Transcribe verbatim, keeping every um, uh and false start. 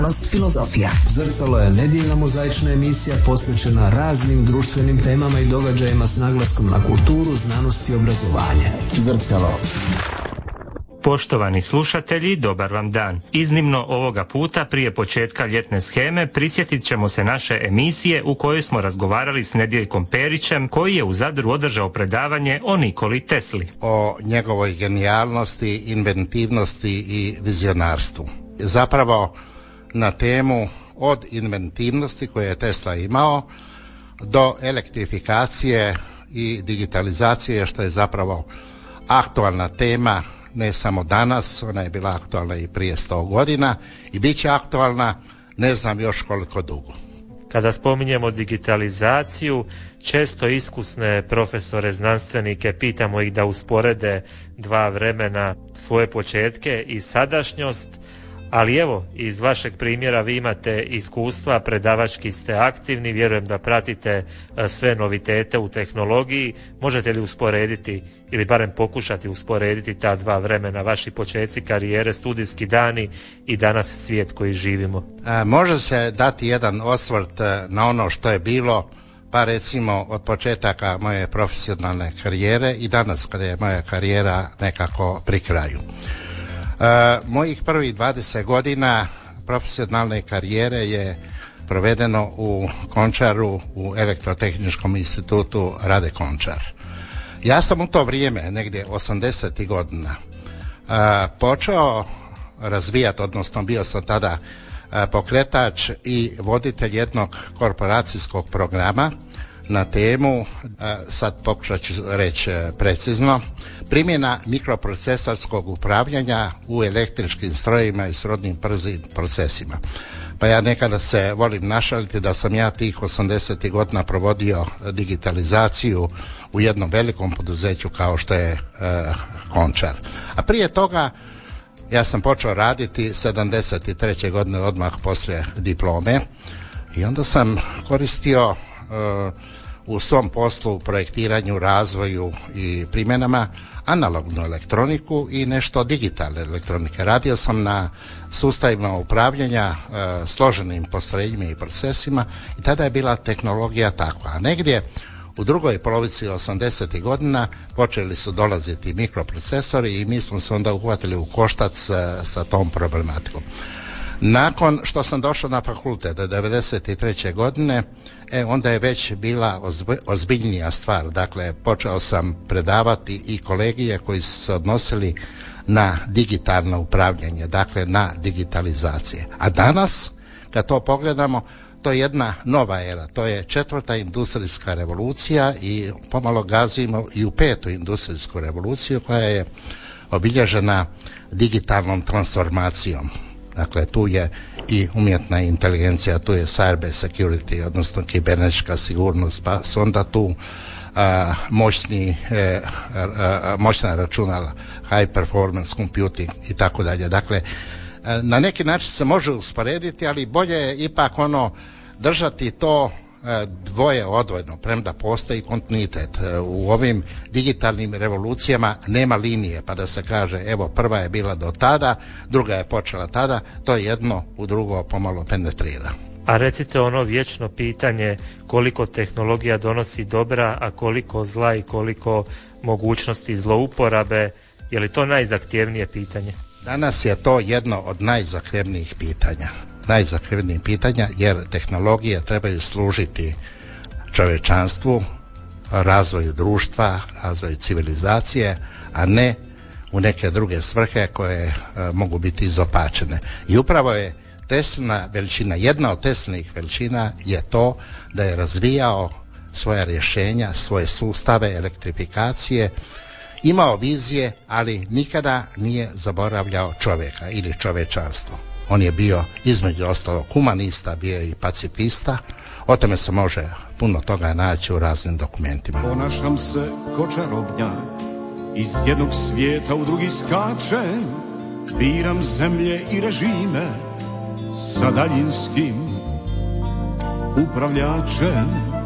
Filozofija. Zrcalo je nedjeljna mozaična emisija posvećena raznim društvenim temama i događajima s naglaskom na kulturu, znanost i obrazovanje. Zrcalo. Poštovani slušatelji, dobar vam dan. Iznimno ovoga puta prije početka ljetne sheme prisjetit ćemo se naše emisije u kojoj smo razgovarali s Nedjeljkom Perićem koji je u Zadru održao predavanje o Nikoli Tesli. O njegovoj genijalnosti, inventivnosti i vizionarstvu. Zapravo na temu od inventivnosti koje je Tesla imao do elektrifikacije i digitalizacije, što je zapravo aktualna tema ne samo danas, ona je bila aktualna i prije sto godina i bit će aktualna ne znam još koliko dugo. Kada spominjemo digitalizaciju, često iskusne profesore, znanstvenike, pitamo ih da usporede dva vremena, svoje početke i sadašnjost, ali evo, iz vašeg primjera vi imate iskustva, predavački ste aktivni, vjerujem da pratite sve novitete u tehnologiji. Možete li usporediti ili barem pokušati usporediti ta dva vremena, vaši početci karijere, studijski dani i danas svijet koji živimo? A, može se dati jedan osvrt na ono što je bilo, pa recimo od početaka moje profesionalne karijere i danas kada je moja karijera nekako pri kraju. Uh, mojih prvih dvadeset godina profesionalne karijere je provedeno u Končaru, u Elektrotehničkom institutu Rade Končar. Ja sam u to vrijeme, negdje osamdesetih godina, uh, počeo razvijati, odnosno bio sam tada uh, pokretač i voditelj jednog korporacijskog programa na temu, uh, sad pokušat ću reći uh, precizno, primjena mikroprocesorskog upravljanja u električkim strojevima i srodnim brzim procesima. Pa ja nekada se volim našaliti da sam ja tih osamdesetih godina provodio digitalizaciju u jednom velikom poduzeću kao što je e, Končar. A prije toga ja sam počeo raditi sedamdeset treće godine odmah poslije diplome i onda sam koristio e, u svom poslu, projektiranju, razvoju i primjenama analognu elektroniku i nešto digitalne elektronike. Radio sam na sustavima upravljanja e, složenim postrojenjima i procesima i tada je bila tehnologija takva. A negdje u drugoj polovici osamdesetih godina počeli su dolaziti mikroprocesori i mi smo se onda uhvatili u koštac e, sa tom problematikom. Nakon što sam došao na fakultet devedeset treće godine, e, onda je već bila ozb- ozbiljnija stvar. Dakle, počeo sam predavati i kolegije koji su se odnosili na digitalno upravljanje, dakle na digitalizacije. A danas, kad to pogledamo, to je jedna nova era, to je četvrta industrijska revolucija i pomalo gazimo i u petu industrijsku revoluciju koja je obilježena digitalnom transformacijom. Dakle, tu je i umjetna inteligencija, tu je cyber security, odnosno kibernetička sigurnost, pa su onda tu a, moćni, e, a, moćna računala, high performance computing i tako dalje. Dakle, a, na neki način se može usporediti, ali bolje je ipak ono držati to dvoje odvojno, premda postoji kontinuitet. U ovim digitalnim revolucijama nema linije, pa da se kaže evo prva je bila do tada, druga je počela tada, to jedno u drugo pomalo penetrira. A recite ono vječno pitanje, koliko tehnologija donosi dobra, a koliko zla i koliko mogućnosti zlouporabe, je li to najzahtjevnije pitanje? Danas je to jedno od najzahtjevnijih pitanja. najzahtjevnijih pitanja jer tehnologije trebaju služiti čovječanstvu, razvoju društva, razvoju civilizacije, a ne u neke druge svrhe koje e, mogu biti izopačene. I upravo je Teslina veličina, jedna od Teslinih veličina je to da je razvijao svoja rješenja, svoje sustave elektrifikacije, imao vizije, ali nikada nije zaboravljao čovjeka ili čovječanstvo. On je bio između ostalog humanista, bio je i pacifista. O tome se može puno toga naći u raznim dokumentima. Ponašam se ko čarobnjak, iz jednog svijeta u drugi skačem, biram zemlje i režime sa daljinskim upravljačem.